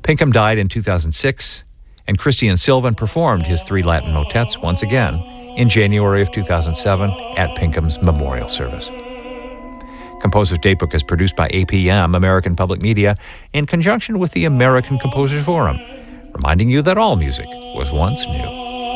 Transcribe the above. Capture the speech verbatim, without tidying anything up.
Pinkham died in two thousand six, and Christian Sylvan performed his three Latin motets once again in January of two thousand seven at Pinkham's memorial service. Composer's Datebook is produced by A P M, American Public Media, in conjunction with the American Composers Forum, reminding you that all music was once new.